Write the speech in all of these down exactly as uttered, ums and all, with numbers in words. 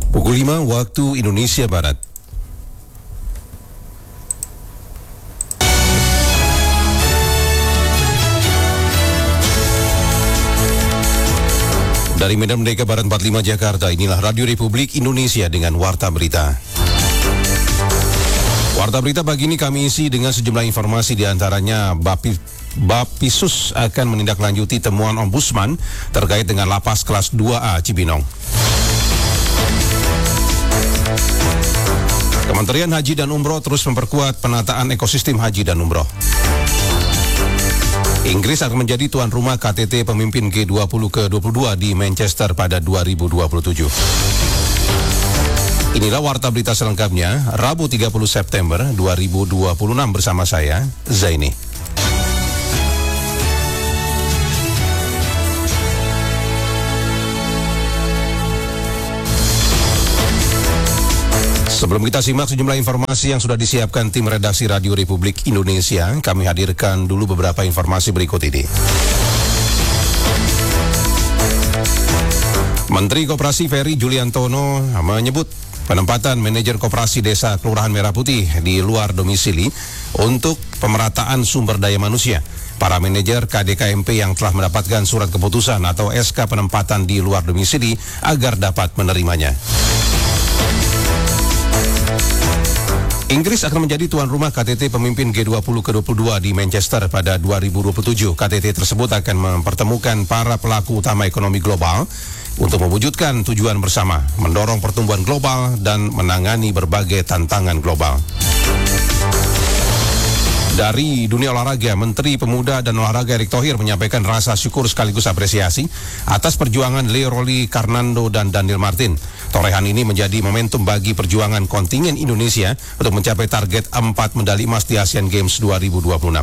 Pukul lima waktu Indonesia Barat. Dari Medan Merdeka Barat empat puluh lima Jakarta, inilah Radio Republik Indonesia dengan Warta Berita. Warta Berita pagi ini kami isi dengan sejumlah informasi, diantaranya Bapi, Bapisus akan menindaklanjuti temuan Ombudsman terkait dengan lapas kelas dua A Cibinong. Kementerian Haji dan Umroh terus memperkuat penataan ekosistem haji dan umroh. Inggris akan menjadi tuan rumah K T T pemimpin G dua puluh ke dua puluh dua di Manchester pada dua ribu dua puluh tujuh. Inilah Warta Berita selengkapnya, Rabu tiga puluh September dua ribu dua puluh enam bersama saya, Zaini. Sebelum kita simak sejumlah informasi yang sudah disiapkan tim redaksi Radio Republik Indonesia, kami hadirkan dulu beberapa informasi berikut ini. Menteri Koperasi Ferry Juliantono menyebut penempatan manajer koperasi desa Kelurahan Merah Putih di luar domisili untuk pemerataan sumber daya manusia. Para manajer K D K M P yang telah mendapatkan surat keputusan atau S K penempatan di luar domisili agar dapat menerimanya. Inggris akan menjadi tuan rumah K T T pemimpin G dua puluh ke dua puluh dua di Manchester pada dua ribu dua puluh tujuh. K T T tersebut akan mempertemukan para pelaku utama ekonomi global untuk mewujudkan tujuan bersama, mendorong pertumbuhan global dan menangani berbagai tantangan global. Dari dunia olahraga, Menteri Pemuda dan Olahraga Erick Thohir menyampaikan rasa syukur sekaligus apresiasi atas perjuangan Leo Roli Karnando dan Daniel Martin. Torehan ini menjadi momentum bagi perjuangan kontingen Indonesia untuk mencapai target empat medali emas di Asian Games dua ribu dua puluh enam.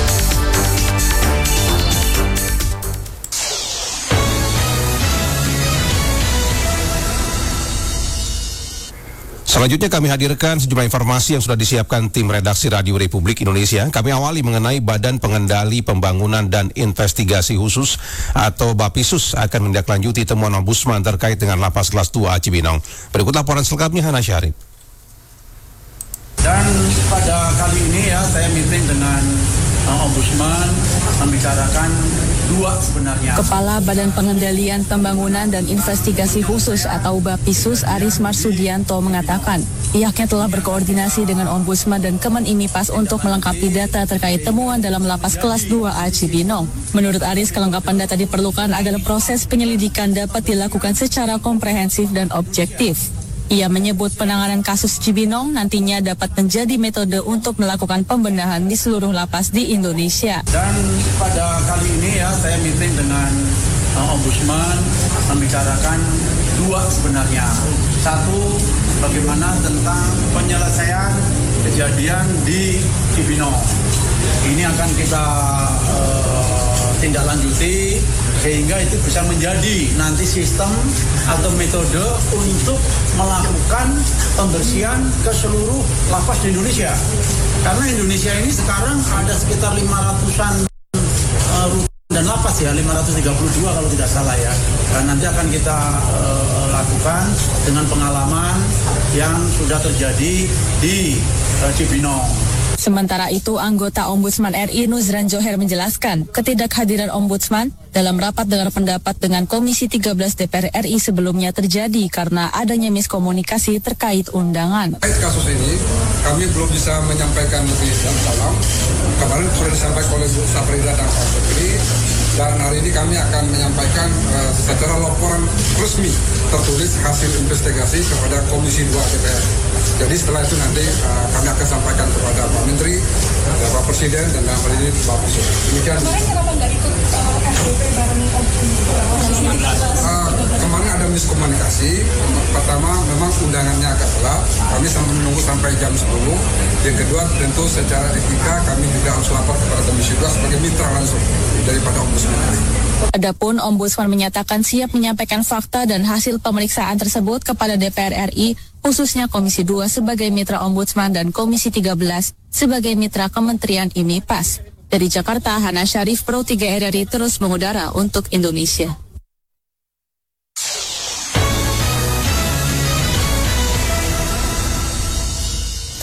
Selanjutnya kami hadirkan sejumlah informasi yang sudah disiapkan tim redaksi Radio Republik Indonesia. Kami awali mengenai Badan Pengendali Pembangunan dan Investigasi Khusus atau Bapisus akan menindaklanjuti temuan Ombudsman terkait dengan lapas kelas dua A Cibinong. Berikut laporan selengkapnya Hana Syarif. Dan pada kali ini ya saya meeting dengan uh, Ombudsman membicarakan dua sebenarnya. Kepala Badan Pengendalian Pembangunan dan Investigasi Khusus atau Bapisus Aris Marsudianto mengatakan pihaknya telah berkoordinasi dengan Ombudsman dan Kemenimipas untuk melengkapi data terkait temuan dalam lapas kelas dua A Cibinong. Menurut Aris, kelengkapan data diperlukan agar proses penyelidikan dapat dilakukan secara komprehensif dan objektif. Ia menyebut penanganan kasus Cibinong nantinya dapat menjadi metode untuk melakukan pembenahan di seluruh lapas di Indonesia. Dan pada kali ini ya saya meeting dengan uh, Ombudsman membicarakan dua sebenarnya. Satu, bagaimana tentang penyelesaian kejadian di Cibinong. Ini akan kita uh, tindak lanjuti sehingga itu bisa menjadi nanti sistem atau metode untuk melakukan pembersihan ke seluruh lapas di Indonesia. Karena Indonesia ini sekarang ada sekitar lima ratusan uh, rutan dan lapas ya, lima ratus tiga puluh dua kalau tidak salah ya. Dan nanti akan kita uh, lakukan dengan pengalaman yang sudah terjadi di uh, Cibinong. Sementara itu, anggota Ombudsman R I Nuzran Joher menjelaskan ketidakhadiran Ombudsman dalam rapat dengar pendapat dengan Komisi tiga belas D P R R I sebelumnya terjadi karena adanya miskomunikasi terkait undangan. Terkait kasus ini, kami belum bisa menyampaikan lebih dalam. Kemarin sudah disampaikan oleh Bu Sabrina dan Pak Fikri, dan hari ini kami akan menyampaikan uh, secara laporan resmi tertulis hasil investigasi kepada Komisi dua D P R. Jadi setelah itu nanti uh, kami akan sampaikan kepada Pak Menteri, Pak Presiden, dan dalam hal ini Pak Presiden. Demikian. Kemarin kenapa nggak ikut S D P bareng uh, Kemarin ada miskomunikasi. Pertama, memang undangannya agak telat. Kami sampai menunggu sampai jam sepuluh. Yang kedua, tentu secara etika kami juga harus lapor kepada Komisi dua sebagai mitra langsung daripada Ombudsman. Adapun Ombudsman menyatakan siap menyampaikan fakta dan hasil pemeriksaan tersebut kepada D P R R I, khususnya Komisi dua sebagai mitra Ombudsman dan Komisi tiga belas sebagai mitra Kementerian IMIPAS. Dari Jakarta, Hana Syarif, Pro tiga R R I terus mengudara untuk Indonesia.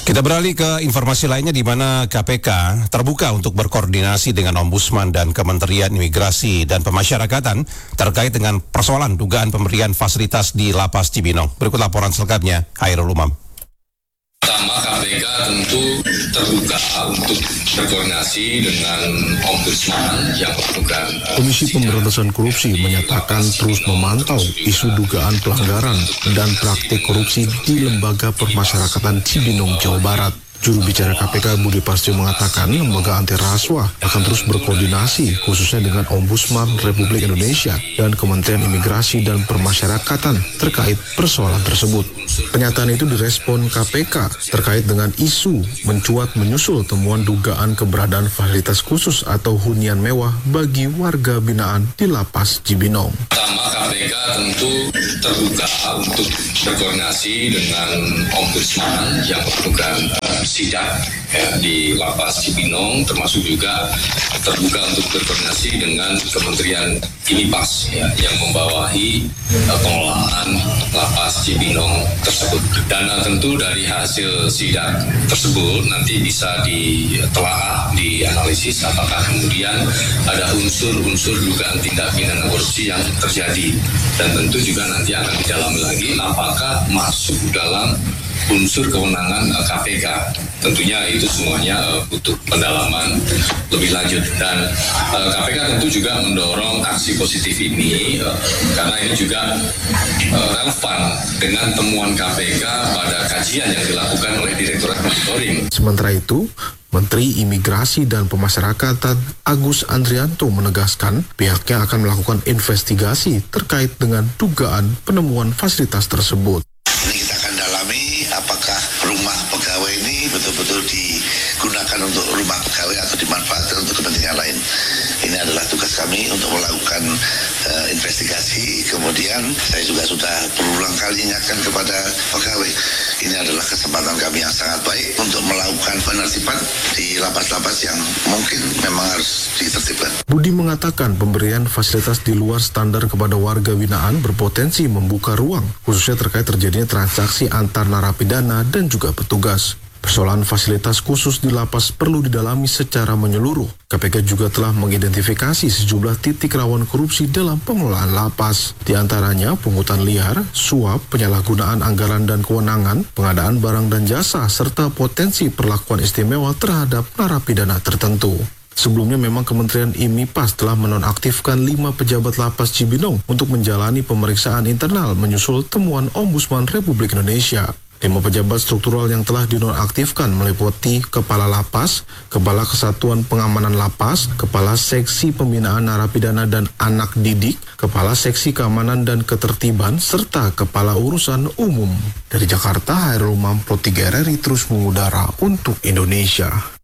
Kita beralih ke informasi lainnya di mana K P K terbuka untuk berkoordinasi dengan Ombudsman dan Kementerian Imigrasi dan Pemasyarakatan terkait dengan persoalan dugaan pemberian fasilitas di Lapas Cibinong. Berikut laporan selengkapnya, Hairul Umam. Pertama, K P K tentu terbuka untuk berkoordinasi dengan Ombudsman yang melakukan. Komisi Pemberantasan Korupsi menyatakan terus memantau isu dugaan pelanggaran dan praktik korupsi di Lembaga Permasyarakatan Cibinong, Jawa Barat. Juru bicara K P K Budi Pastio mengatakan lembaga anti rasuah akan terus berkoordinasi khususnya dengan Ombudsman Republik Indonesia dan Kementerian Imigrasi dan Permasyarakatan terkait persoalan tersebut. Pernyataan itu direspon K P K terkait dengan isu mencuat menyusul temuan dugaan keberadaan fasilitas khusus atau hunian mewah bagi warga binaan di Lapas Cibinong. Pertama, K P K tentu terbuka untuk berkoordinasi dengan Ombudsman yang melakukan uh, sidak ya, di Lapas Cibinong, termasuk juga terbuka untuk berkoordinasi dengan Kementerian Imipas ya, yang membawahi uh, pengelolaan Lapas Cibinong tersebut. Dana tentu dari hasil sidak tersebut nanti bisa ditelaah, dianalisis apakah kemudian ada unsur-unsur dugaan tindak pidana korupsi yang terjadi, dan tentu juga nanti akan didalami lagi apakah masuk dalam unsur kewenangan K P K. Tentunya itu semuanya uh, butuh pendalaman lebih lanjut, dan uh, K P K tentu juga mendorong aksi positif ini uh, karena ini juga uh, relevan dengan temuan K P K pada kajian yang dilakukan oleh Direktorat Monitoring. Sementara itu, Menteri Imigrasi dan Pemasyarakatan Agus Andrianto menegaskan pihaknya akan melakukan investigasi terkait dengan dugaan penemuan fasilitas tersebut. Ini kita akan dalami apakah rumah pegawai ini betul-betul digunakan untuk rumah pegawai atau dimanfaatkan untuk kepentingan lain. Ini adalah tugas kami untuk melakukan uh, investigasi. Kemudian saya juga sudah berulang kali ingatkan kepada pegawai, ini adalah kesempatan kami yang sangat baik untuk melakukan penertiban di lapas-lapas yang mungkin memang harus ditertibkan. Budi mengatakan pemberian fasilitas di luar standar kepada warga binaan berpotensi membuka ruang, khususnya terkait terjadinya transaksi antar narapidana dan juga petugas. Persoalan fasilitas khusus di lapas perlu didalami secara menyeluruh. K P K juga telah mengidentifikasi sejumlah titik rawan korupsi dalam pengelolaan lapas. Di antaranya pungutan liar, suap, penyalahgunaan anggaran dan kewenangan, pengadaan barang dan jasa, serta potensi perlakuan istimewa terhadap narapidana tertentu. Sebelumnya memang Kementerian Imipas telah menonaktifkan lima pejabat Lapas Cibinong untuk menjalani pemeriksaan internal menyusul temuan Ombudsman Republik Indonesia. Lima pejabat struktural yang telah dinonaktifkan meliputi Kepala Lapas, Kepala Kesatuan Pengamanan Lapas, Kepala Seksi Pembinaan Narapidana dan Anak Didik, Kepala Seksi Keamanan dan Ketertiban, serta Kepala Urusan Umum. Dari Jakarta, Hairul Umam, Pro tiga R R I terus mengudara untuk Indonesia.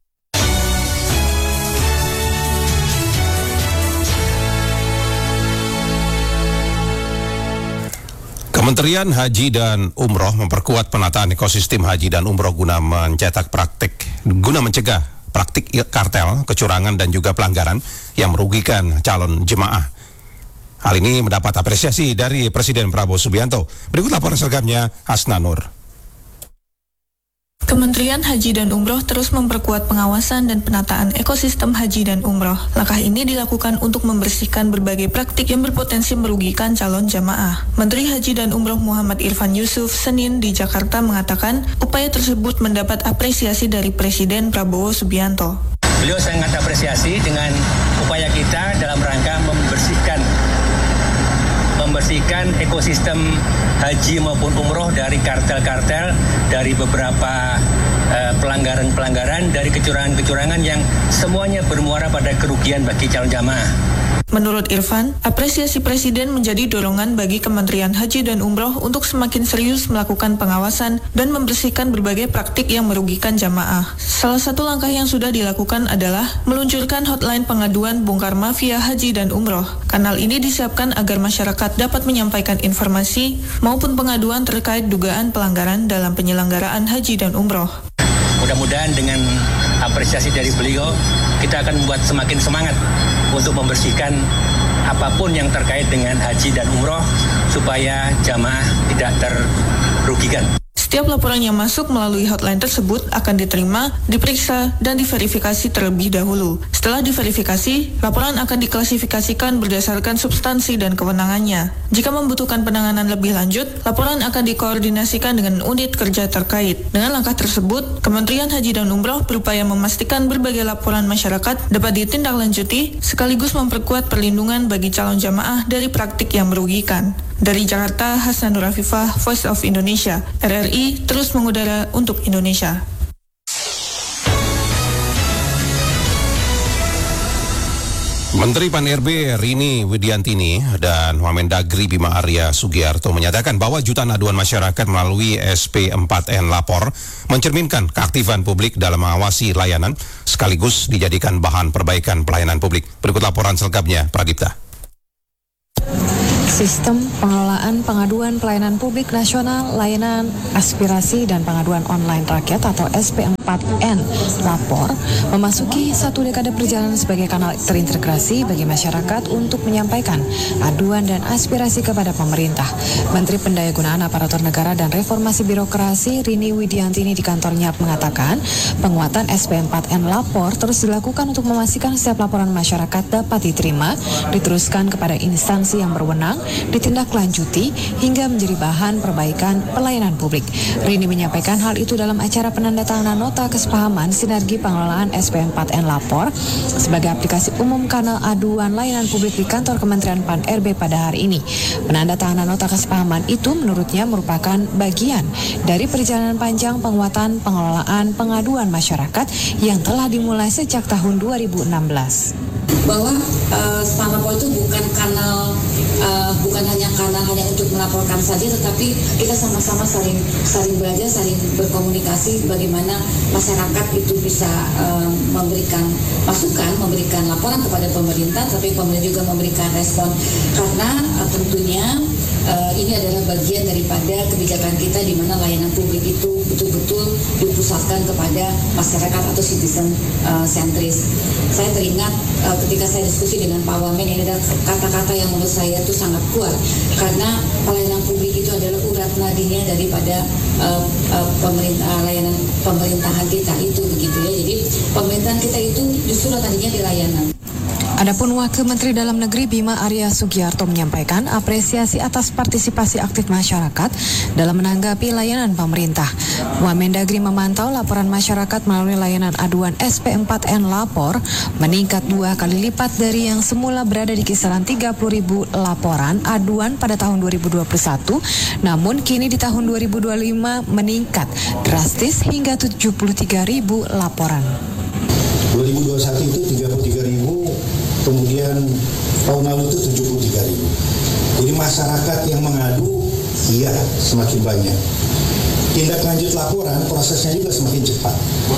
Kementerian Haji dan Umroh memperkuat penataan ekosistem haji dan umroh guna mencetak praktik, guna mencegah praktik kartel, kecurangan dan juga pelanggaran yang merugikan calon jemaah. Hal ini mendapat apresiasi dari Presiden Prabowo Subianto. Berikut laporan selengkapnya, Hasna Nur. Kementerian Haji dan Umroh terus memperkuat pengawasan dan penataan ekosistem haji dan umroh. Langkah ini dilakukan untuk membersihkan berbagai praktik yang berpotensi merugikan calon jamaah. Menteri Haji dan Umroh Muhammad Irfan Yusuf Senin di Jakarta mengatakan upaya tersebut mendapat apresiasi dari Presiden Prabowo Subianto. Beliau sangat apresiasi dengan upaya kita dalam rangka membersihkan membersihkan ekosistem haji maupun umroh dari kartel-kartel, dari beberapa uh, pelanggaran-pelanggaran, dari kecurangan-kecurangan yang semuanya bermuara pada kerugian bagi calon jamaah. Menurut Irfan, apresiasi Presiden menjadi dorongan bagi Kementerian Haji dan Umroh untuk semakin serius melakukan pengawasan dan membersihkan berbagai praktik yang merugikan jamaah. Salah satu langkah yang sudah dilakukan adalah meluncurkan hotline pengaduan bongkar mafia haji dan umroh. Kanal ini disiapkan agar masyarakat dapat menyampaikan informasi maupun pengaduan terkait dugaan pelanggaran dalam penyelenggaraan haji dan umroh. Mudah-mudahan dengan apresiasi dari beliau, kita akan membuat semakin semangat untuk membersihkan apapun yang terkait dengan haji dan umroh supaya jamaah tidak terrugikan. Setiap laporan yang masuk melalui hotline tersebut akan diterima, diperiksa, dan diverifikasi terlebih dahulu. Setelah diverifikasi, laporan akan diklasifikasikan berdasarkan substansi dan kewenangannya. Jika membutuhkan penanganan lebih lanjut, laporan akan dikoordinasikan dengan unit kerja terkait. Dengan langkah tersebut, Kementerian Haji dan Umroh berupaya memastikan berbagai laporan masyarakat dapat ditindaklanjuti sekaligus memperkuat perlindungan bagi calon jamaah dari praktik yang merugikan. Dari Jakarta, Hasanur Afifah, Voice of Indonesia. R R I terus mengudara untuk Indonesia. Menteri Pan R B Rini Widiantini dan Wamendagri Bima Arya Sugiarto menyatakan bahwa jutaan aduan masyarakat melalui S P empat N Lapor mencerminkan keaktifan publik dalam mengawasi layanan sekaligus dijadikan bahan perbaikan pelayanan publik. Berikut laporan selengkapnya, Pradipta. Sistem Pengelolaan Pengaduan Pelayanan Publik Nasional Layanan Aspirasi dan Pengaduan Online Rakyat atau S P empat N Lapor memasuki satu dekade perjalanan sebagai kanal terintegrasi bagi masyarakat untuk menyampaikan aduan dan aspirasi kepada pemerintah. Menteri Pendayagunaan Aparatur Negara dan Reformasi Birokrasi Rini Widiantini di kantornya mengatakan penguatan S P empat N Lapor terus dilakukan untuk memastikan setiap laporan masyarakat dapat diterima, diteruskan kepada instansi yang berwenang, ditindaklanjuti hingga menjadi bahan perbaikan pelayanan publik. Rini menyampaikan hal itu dalam acara penandatanganan nota kesepahaman sinergi pengelolaan S P empat N Lapor sebagai aplikasi umum kanal aduan layanan publik di kantor Kementerian Pan R B pada hari ini. Penandatanganan nota kesepahaman itu menurutnya merupakan bagian dari perjalanan panjang penguatan pengelolaan pengaduan masyarakat yang telah dimulai sejak tahun dua ribu enam belas. Bahwa uh, Spanapol itu bukan kanal, uh, bukan hanya kanal hanya untuk melaporkan saja, tetapi kita sama-sama saling saling belajar, saling berkomunikasi bagaimana masyarakat itu bisa uh, memberikan masukan, memberikan laporan kepada pemerintah, tapi pemerintah juga memberikan respon karena uh, tentunya uh, ini adalah bagian daripada kebijakan kita di mana layanan publik itu betul-betul dipusatkan kepada masyarakat atau citizen uh, sentris. Saya teringat uh, ketika saya diskusi dengan Pak Wamen, ini adalah kata-kata yang menurut saya itu sangat kuat karena pelayanan publik itu adalah urat nadinya daripada uh, uh, pemerintah layanan pemerintahan kita itu begitu ya. Jadi pemerintahan kita itu justru tadinya di layanan. Adapun Wakil Menteri Dalam Negeri Bima Arya Sugiarto menyampaikan apresiasi atas partisipasi aktif masyarakat dalam menanggapi layanan pemerintah. Wamendagri memantau laporan masyarakat melalui layanan aduan S P empat N Lapor meningkat dua kali lipat dari yang semula berada di kisaran tiga puluh ribu laporan aduan pada tahun dua ribu dua puluh satu, namun kini di tahun dua ribu dua puluh lima meningkat drastis hingga tujuh puluh tiga ribu laporan. dua ribu dua puluh satu itu tiga puluh tiga ribu, kemudian tahun lalu itu tujuh puluh tiga ribu. Jadi masyarakat yang mengadu, iya semakin banyak. Tindak lanjut laporan, prosesnya juga semakin cepat.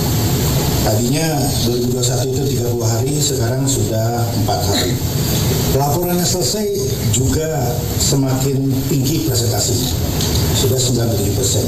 Tadinya dua ribu dua puluh satu itu tiga puluh hari, sekarang sudah empat hari. Laporannya selesai juga semakin tinggi presentasinya, sudah sembilan puluh tujuh persen.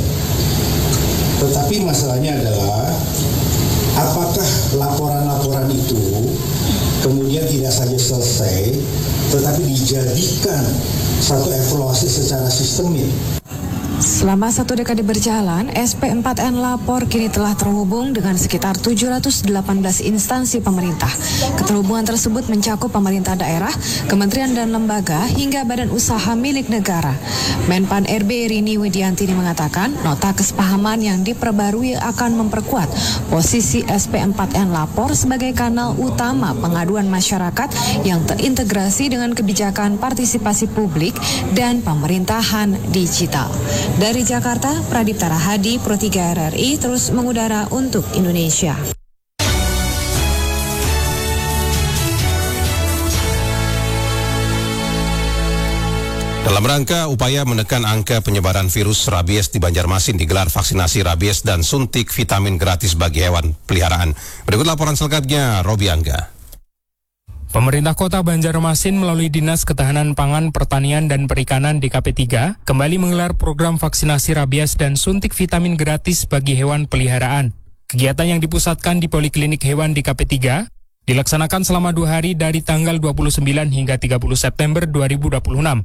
Tetapi masalahnya adalah apakah laporan-laporan itu kemudian tidak saja selesai, tetapi dijadikan satu evaluasi secara sistemik. Selama satu dekade berjalan, S P empat N Lapor kini telah terhubung dengan sekitar tujuh ratus delapan belas instansi pemerintah. Keterhubungan tersebut mencakup pemerintah daerah, kementerian dan lembaga, hingga badan usaha milik negara. Menpan R B Rini Widiantini mengatakan, nota kesepahaman yang diperbarui akan memperkuat posisi S P empat N Lapor sebagai kanal utama pengaduan masyarakat yang terintegrasi dengan kebijakan partisipasi publik dan pemerintahan digital. Dari Jakarta, Pradipta Rahadi, Pro tiga R R I terus mengudara untuk Indonesia. Dalam rangka upaya menekan angka penyebaran virus rabies di Banjarmasin digelar vaksinasi rabies dan suntik vitamin gratis bagi hewan peliharaan. Berikut laporan selengkapnya, Robi Angga. Pemerintah Kota Banjarmasin melalui Dinas Ketahanan Pangan, Pertanian, dan Perikanan D K P tiga kembali menggelar program vaksinasi rabies dan suntik vitamin gratis bagi hewan peliharaan. Kegiatan yang dipusatkan di Poliklinik Hewan D K P tiga dilaksanakan selama dua hari dari tanggal dua puluh sembilan hingga tiga puluh September dua ribu dua puluh enam.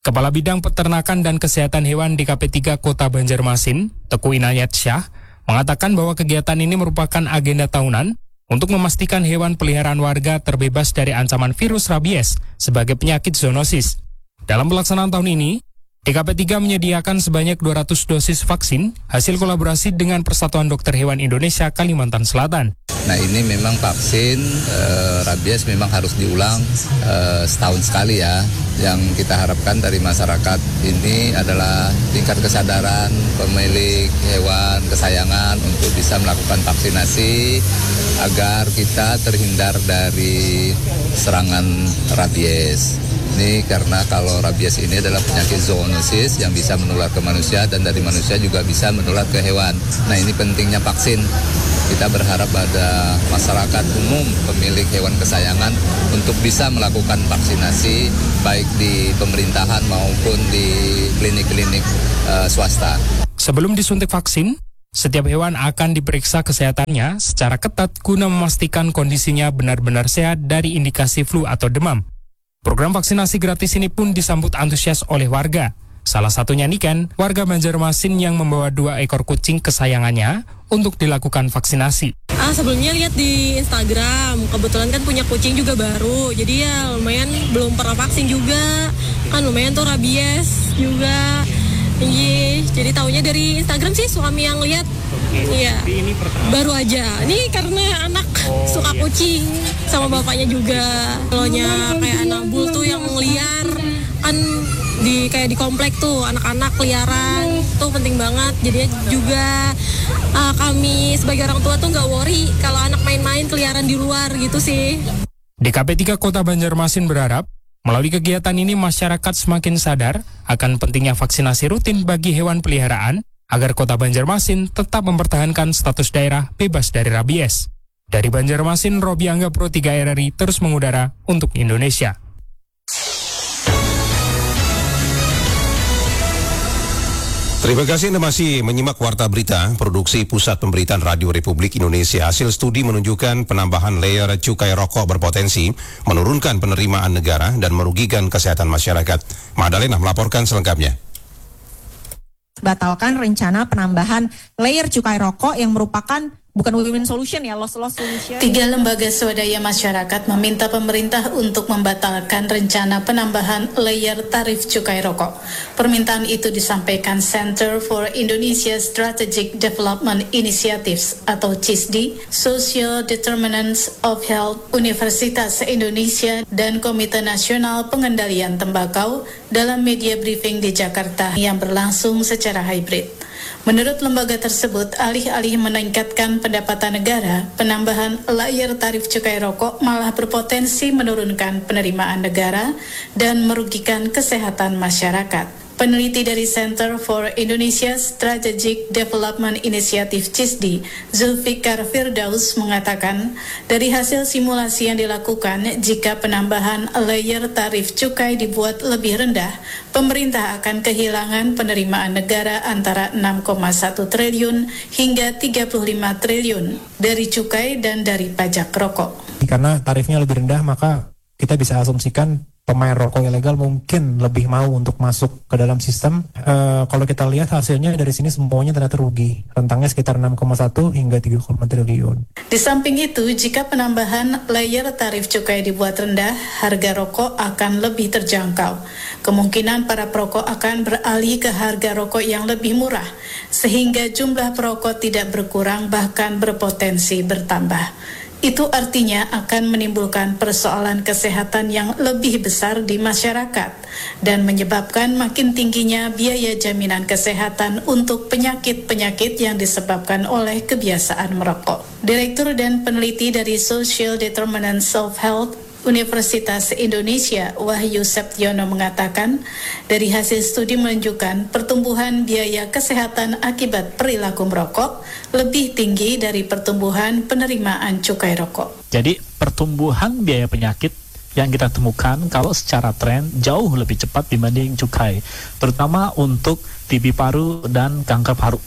Kepala Bidang Peternakan dan Kesehatan Hewan di K P tiga Kota Banjarmasin, Teguh Inayat Syah, mengatakan bahwa kegiatan ini merupakan agenda tahunan untuk memastikan hewan peliharaan warga terbebas dari ancaman virus rabies sebagai penyakit zoonosis. Dalam pelaksanaan tahun ini, D K P tiga menyediakan sebanyak dua ratus dosis vaksin hasil kolaborasi dengan Persatuan Dokter Hewan Indonesia Kalimantan Selatan. Nah ini memang vaksin e, rabies memang harus diulang e, setahun sekali ya. Yang kita harapkan dari masyarakat ini adalah tingkat kesadaran pemilik hewan kesayangan untuk bisa melakukan vaksinasi agar kita terhindar dari serangan rabies. Ini karena kalau rabies ini adalah penyakit zoonosis yang bisa menular ke manusia dan dari manusia juga bisa menular ke hewan. Nah ini pentingnya vaksin. Kita berharap pada masyarakat umum pemilik hewan kesayangan untuk bisa melakukan vaksinasi baik di pemerintahan maupun di klinik-klinik uh, swasta. Sebelum disuntik vaksin, setiap hewan akan diperiksa kesehatannya secara ketat guna memastikan kondisinya benar-benar sehat dari indikasi flu atau demam. Program vaksinasi gratis ini pun disambut antusias oleh warga. Salah satunya Niken, warga Banjarmasin yang membawa dua ekor kucing kesayangannya untuk dilakukan vaksinasi. Ah, sebelumnya lihat di Instagram, kebetulan kan punya kucing juga baru, jadi ya lumayan belum pernah vaksin juga, kan lumayan tuh rabies juga. Iya, jadi taunya dari Instagram sih, suami yang lihat. Iya, baru aja. Ini karena anak oh, suka iya. kucing sama bapaknya juga. Kalaunya kayak anak bul tuh yang liar, kan di kayak di komplek tuh anak-anak liaran tuh penting banget. Jadi juga uh, kami sebagai orang tua tuh nggak worry kalau anak main-main keliaran di luar gitu sih. D K P tiga Kota Banjarmasin berharap melalui kegiatan ini masyarakat semakin sadar akan pentingnya vaksinasi rutin bagi hewan peliharaan agar Kota Banjarmasin tetap mempertahankan status daerah bebas dari rabies. Dari Banjarmasin, Robi Angga Pro tiga R R I terus mengudara untuk Indonesia. Terima kasih Anda masih menyimak Warta Berita, produksi Pusat Pemberitaan Radio Republik Indonesia. Hasil studi menunjukkan penambahan layer cukai rokok berpotensi menurunkan penerimaan negara dan merugikan kesehatan masyarakat. Madalena melaporkan selengkapnya. Batalkan rencana penambahan layer cukai rokok yang merupakan bukan win-win solution ya, loss-loss solution. Tiga lembaga swadaya masyarakat meminta pemerintah untuk membatalkan rencana penambahan layer tarif cukai rokok. Permintaan itu disampaikan Center for Indonesia Strategic Development Initiatives atau C I S D, Social Determinants of Health, Universitas Indonesia, dan Komite Nasional Pengendalian Tembakau dalam media briefing di Jakarta yang berlangsung secara hybrid. Menurut lembaga tersebut, alih-alih meningkatkan pendapatan negara, penambahan layer tarif cukai rokok malah berpotensi menurunkan penerimaan negara dan merugikan kesehatan masyarakat. Peneliti dari Center for Indonesia Strategic Development Initiative C I S D, Zulfikar Firdaus mengatakan, dari hasil simulasi yang dilakukan, jika penambahan layer tarif cukai dibuat lebih rendah, pemerintah akan kehilangan penerimaan negara antara enam koma satu triliun hingga tiga puluh lima triliun dari cukai dan dari pajak rokok. Karena tarifnya lebih rendah, maka kita bisa asumsikan pemain rokok ilegal mungkin lebih mau untuk masuk ke dalam sistem. E, kalau kita lihat hasilnya dari sini semuanya ternyata rugi. Rentangnya sekitar enam koma satu hingga tiga koma triliun. Di samping itu, jika penambahan layer tarif cukai dibuat rendah, harga rokok akan lebih terjangkau. Kemungkinan para perokok akan beralih ke harga rokok yang lebih murah, sehingga jumlah perokok tidak berkurang bahkan berpotensi bertambah. Itu artinya akan menimbulkan persoalan kesehatan yang lebih besar di masyarakat dan menyebabkan makin tingginya biaya jaminan kesehatan untuk penyakit-penyakit yang disebabkan oleh kebiasaan merokok. Direktur dan peneliti dari Social Determinants of Health Universitas Indonesia, Wahyu Septiono mengatakan, dari hasil studi menunjukkan pertumbuhan biaya kesehatan akibat perilaku merokok lebih tinggi dari pertumbuhan penerimaan cukai rokok. Jadi pertumbuhan biaya penyakit yang kita temukan kalau secara tren jauh lebih cepat dibanding cukai, terutama untuk T B paru dan kanker paru.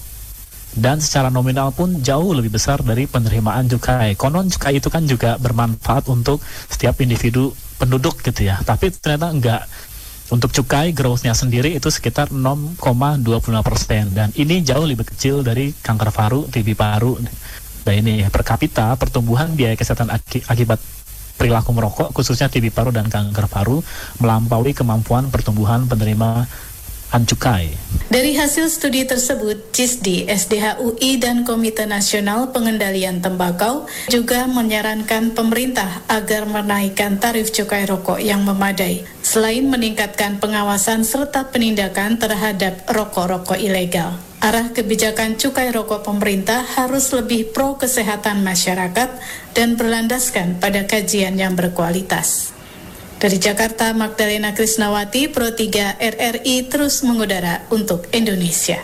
Dan secara nominal pun jauh lebih besar dari penerimaan cukai. Konon cukai itu kan juga bermanfaat untuk setiap individu penduduk gitu ya. Tapi ternyata enggak. Untuk cukai growth-nya sendiri itu sekitar nol koma dua puluh lima persen dan ini jauh lebih kecil dari kanker paru, T B paru. Nah ini per kapita pertumbuhan biaya kesehatan aki- akibat perilaku merokok khususnya T B paru dan kanker paru melampaui kemampuan pertumbuhan penerima cukai. Dari hasil studi tersebut, C I S D, S D H U I, dan Komite Nasional Pengendalian Tembakau juga menyarankan pemerintah agar menaikkan tarif cukai rokok yang memadai, selain meningkatkan pengawasan serta penindakan terhadap rokok-rokok ilegal. Arah kebijakan cukai rokok pemerintah harus lebih pro kesehatan masyarakat dan berlandaskan pada kajian yang berkualitas. Dari Jakarta, Magdalena Krisnawati, Pro tiga R R I terus mengudara untuk Indonesia.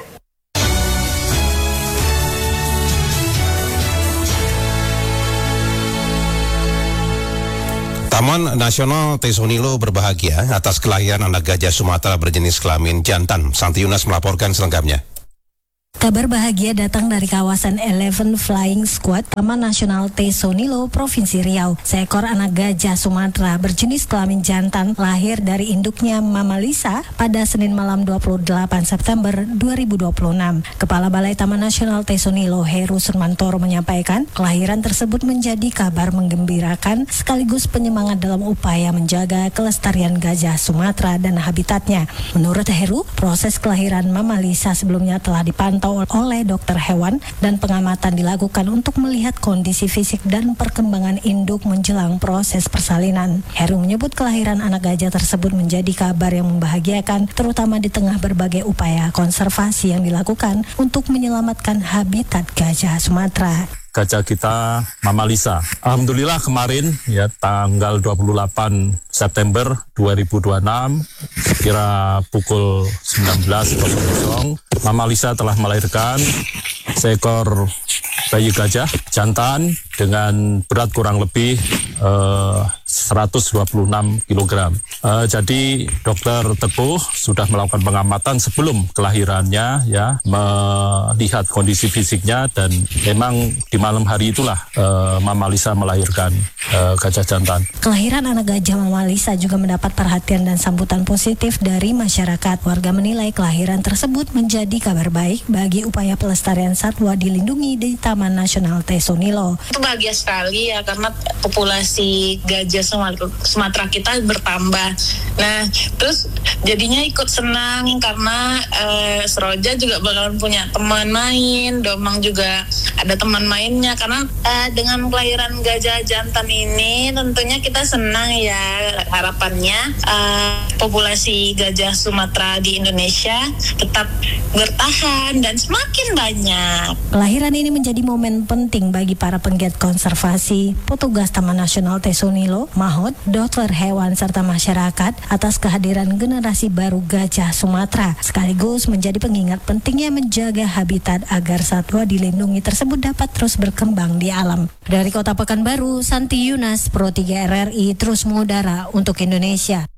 Taman Nasional Tesonilo berbahagia atas kelahiran anak gajah Sumatera berjenis kelamin jantan. Santi Yunas melaporkan selengkapnya. Kabar bahagia datang dari kawasan Eleven Flying Squad Taman Nasional Tesonilo, Provinsi Riau. Seekor anak gajah Sumatera berjenis kelamin jantan lahir dari induknya Mama Lisa pada Senin malam dua puluh delapan September dua ribu dua puluh enam. Kepala Balai Taman Nasional Tesonilo, Heru Surmantoro, menyampaikan kelahiran tersebut menjadi kabar menggembirakan sekaligus penyemangat dalam upaya menjaga kelestarian gajah Sumatera dan habitatnya. Menurut Heru, proses kelahiran Mama Lisa sebelumnya telah dipantau oleh dokter hewan dan pengamatan dilakukan untuk melihat kondisi fisik dan perkembangan induk menjelang proses persalinan. Heru menyebut kelahiran anak gajah tersebut menjadi kabar yang membahagiakan, terutama di tengah berbagai upaya konservasi yang dilakukan untuk menyelamatkan habitat gajah Sumatera. Gajah kita Mama Lisa. Alhamdulillah kemarin ya tanggal dua puluh delapan September dua ribu dua puluh enam kira pukul sembilan belas Mama Lisa telah melahirkan seekor bayi gajah jantan dengan berat kurang lebih uh, seratus dua puluh enam kilogram. Uh, jadi dokter Teguh sudah melakukan pengamatan sebelum kelahirannya, ya, melihat kondisi fisiknya, dan memang di malam hari itulah uh, Mama Lisa melahirkan uh, gajah jantan. Kelahiran anak gajah Mama Lisa juga mendapat perhatian dan sambutan positif dari masyarakat. Warga menilai kelahiran tersebut menjadi kabar baik bagi upaya pelestarian satwa dilindungi di Taman Nasional Tesonilo. Itu bahagia sekali ya, karena populasi gajah Sumatera kita bertambah. Nah, terus jadinya ikut senang karena uh, Seroja juga bakalan punya teman main, Domang juga ada teman mainnya, karena uh, dengan kelahiran gajah jantan ini tentunya kita senang ya. Harapannya uh, populasi gajah Sumatera di Indonesia tetap bertahan dan semakin banyak. Kelahiran ini menjadi momen penting bagi para penggiat konservasi, petugas Taman Nasional Tesonilo, Mahot, dokter hewan, serta masyarakat atas kehadiran generasi baru gajah Sumatera, sekaligus menjadi pengingat pentingnya menjaga habitat agar satwa dilindungi tersebut dapat terus berkembang di alam. Dari Kota Pekanbaru, Santi Yunas, Pro tiga R R I terus mengudara untuk Indonesia.